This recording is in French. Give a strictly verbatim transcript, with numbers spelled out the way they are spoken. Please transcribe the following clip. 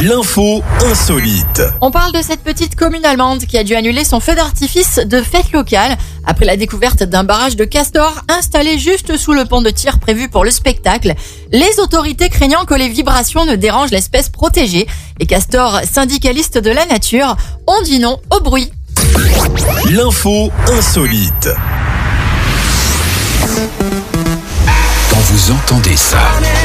L'info insolite. On parle de cette petite commune allemande qui a dû annuler son feu d'artifice de fête locale après la découverte d'un barrage de castors installé juste sous le pont de tir prévu pour le spectacle. Les autorités craignant que les vibrations ne dérangent l'espèce protégée. Les castors syndicalistes de la nature ont dit non au bruit. L'info insolite. Quand vous entendez ça,